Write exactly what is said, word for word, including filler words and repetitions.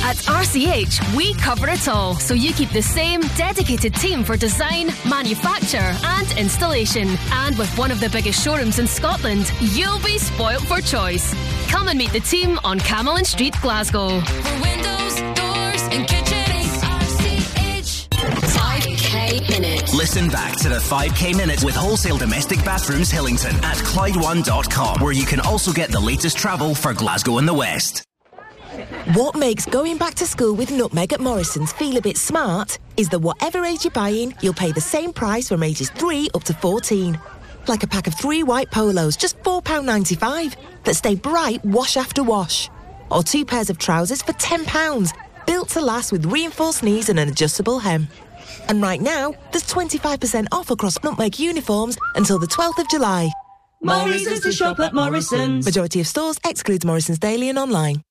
At R C H, we cover it all, so you keep the same dedicated team for design, manufacture and installation. And with one of the biggest showrooms in Scotland, you'll be spoilt for choice. Come and meet the team on Camelin Street, Glasgow. For windows, doors and kitchens, R C H. five K Minute. Listen back to the five K Minute with Wholesale Domestic Bathrooms Hillington at Clyde one dot com, where you can also get the latest travel for Glasgow and the West. What makes going back to school with Nutmeg at Morrison's feel a bit smart is that whatever age you're buying, you'll pay the same price from ages three up to fourteen. Like a pack of three white polos, just four pounds ninety-five, that stay bright wash after wash. Or two pairs of trousers for ten pounds, built to last with reinforced knees and an adjustable hem. And right now, there's twenty-five percent off across Nutmeg uniforms until the twelfth of July. More reasons to shop at Morrison's. Majority of stores excludes Morrison's Daily and online.